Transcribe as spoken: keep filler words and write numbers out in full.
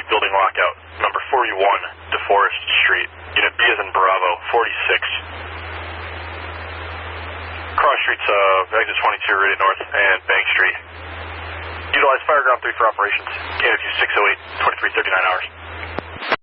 eight building lockout, number forty-one, DeForest Street. Unit B is in Bravo, forty-six. Cross Streets, uh, exit twenty-two, Radiant North, and Bank Street. Utilize Fireground three for operations. K F U six oh eight, twenty-three thirty-nine hours.